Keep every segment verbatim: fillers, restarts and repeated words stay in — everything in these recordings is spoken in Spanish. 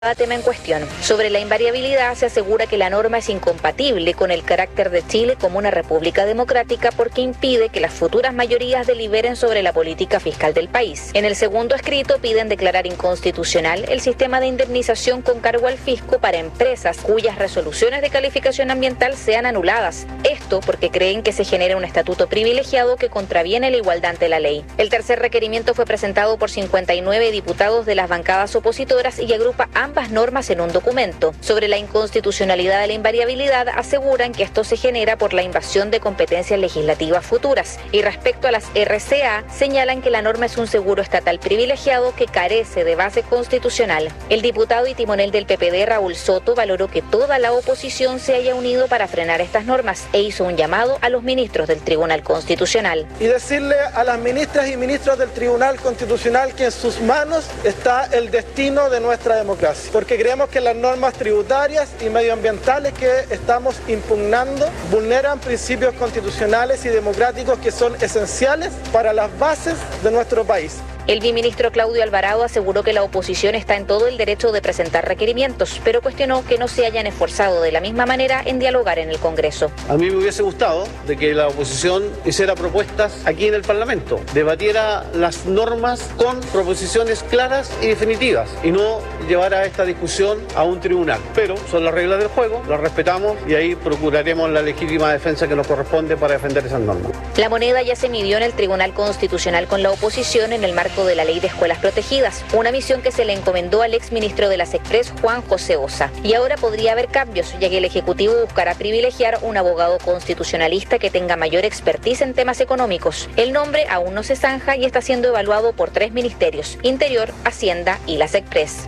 tema en cuestión. Sobre la invariabilidad se asegura que la norma es incompatible con el carácter de Chile como una república democrática porque impide que las futuras mayorías deliberen sobre la política fiscal del país. En el segundo escrito piden declarar inconstitucional el sistema de indemnización con cargo al fisco para empresas cuyas resoluciones de calificación ambiental sean anuladas. Esto porque creen que se genera un estatuto privilegiado que contraviene la igualdad ante la ley. El tercer requerimiento fue presentado por cincuenta y nueve diputados de las bancadas opositoras y agrupa ambas ambas normas en un documento. Sobre la inconstitucionalidad de la invariabilidad, aseguran que esto se genera por la invasión de competencias legislativas futuras. Y respecto a las R C A, señalan que la norma es un seguro estatal privilegiado que carece de base constitucional. El diputado y timonel del P P D, Raúl Soto, valoró que toda la oposición se haya unido para frenar estas normas e hizo un llamado a los ministros del Tribunal Constitucional. Y decirle a las ministras y ministros del Tribunal Constitucional que en sus manos está el destino de nuestra democracia. Porque creemos que las normas tributarias y medioambientales que estamos impugnando vulneran principios constitucionales y democráticos que son esenciales para las bases de nuestro país. El biministro Claudio Alvarado aseguró que la oposición está en todo el derecho de presentar requerimientos, pero cuestionó que no se hayan esforzado de la misma manera en dialogar en el Congreso. A mí me hubiese gustado de que la oposición hiciera propuestas aquí en el Parlamento, debatiera las normas con proposiciones claras y definitivas y no llevara esta discusión a un tribunal. Pero son las reglas del juego, las respetamos y ahí procuraremos la legítima defensa que nos corresponde para defender esas normas. La moneda ya se midió en el Tribunal Constitucional con la oposición en el marco de la Ley de Escuelas Protegidas, una misión que se le encomendó al exministro de las Express, Juan José Osa. Y ahora podría haber cambios, ya que el Ejecutivo buscará privilegiar un abogado constitucionalista que tenga mayor expertise en temas económicos. El nombre aún no se zanja y está siendo evaluado por tres ministerios: Interior, Hacienda y las Express.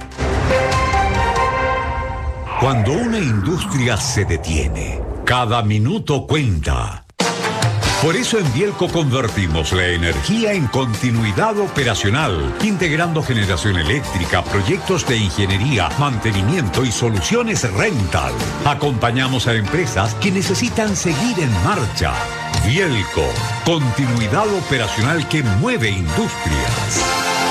Cuando una industria se detiene, cada minuto cuenta. Por eso en Bielco convertimos la energía en continuidad operacional, integrando generación eléctrica, proyectos de ingeniería, mantenimiento y soluciones rental. Acompañamos a empresas que necesitan seguir en marcha. Bielco, continuidad operacional que mueve industrias.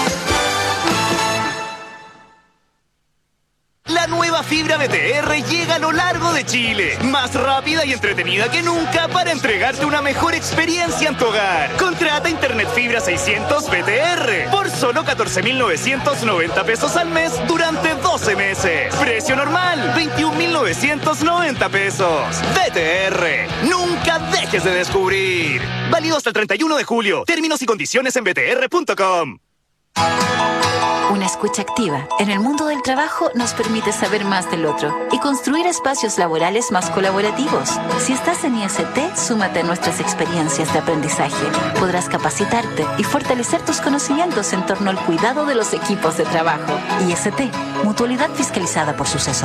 La nueva fibra B T R llega a lo largo de Chile, más rápida y entretenida que nunca para entregarte una mejor experiencia en tu hogar. Contrata Internet Fibra seiscientos B T R por solo catorce mil novecientos noventa pesos al mes durante doce meses. Precio normal, veintiún mil novecientos noventa pesos. B T R, nunca dejes de descubrir. Válido hasta el treinta y uno de julio. Términos y condiciones en b t r punto com. Una escucha activa en el mundo del trabajo nos permite saber más del otro y construir espacios laborales más colaborativos. Si estás en I S T, súmate a nuestras experiencias de aprendizaje. Podrás capacitarte y fortalecer tus conocimientos en torno al cuidado de los equipos de trabajo. I S T, Mutualidad Fiscalizada por Suceso.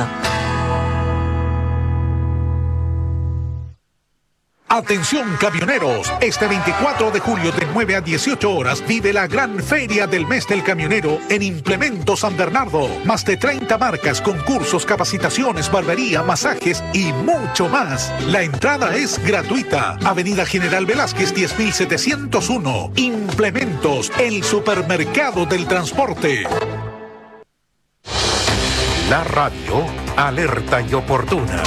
Atención camioneros, este veinticuatro de julio de nueve a dieciocho horas vive la gran feria del mes del camionero en Implementos San Bernardo. Más de treinta marcas, concursos, capacitaciones, barbería, masajes y mucho más. La entrada es gratuita. Avenida General Velázquez diez mil setecientos uno. Implementos, el supermercado del transporte. La radio alerta y oportuna.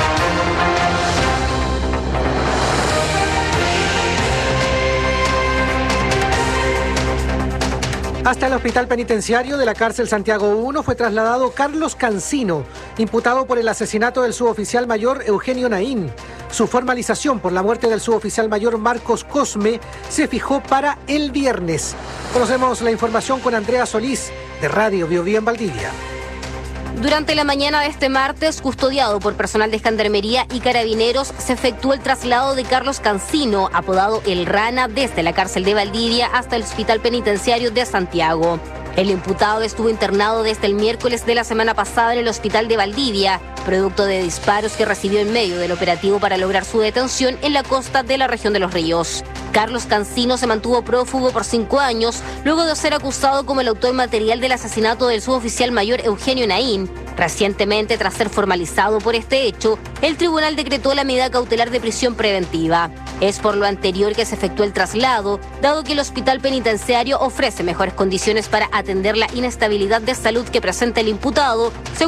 Hasta el hospital penitenciario de la cárcel Santiago uno fue trasladado Carlos Cancino, imputado por el asesinato del suboficial mayor Eugenio Naín. Su formalización por la muerte del suboficial mayor Marcos Cosme se fijó para el viernes. Conocemos la información con Andrea Solís, de Radio Biobío en Valdivia. Durante la mañana de este martes, custodiado por personal de Gendarmería y Carabineros, se efectuó el traslado de Carlos Cancino, apodado El Rana, desde la cárcel de Valdivia hasta el hospital penitenciario de Santiago. El imputado estuvo internado desde el miércoles de la semana pasada en el hospital de Valdivia, producto de disparos que recibió en medio del operativo para lograr su detención en la costa de la región de Los Ríos. Carlos Cancino se mantuvo prófugo por cinco años, luego de ser acusado como el autor material del asesinato del suboficial mayor Eugenio Naín. Recientemente, tras ser formalizado por este hecho, el tribunal decretó la medida cautelar de prisión preventiva. Es por lo anterior que se efectuó el traslado, dado que el hospital penitenciario ofrece mejores condiciones para atender la inestabilidad de salud que presenta el imputado,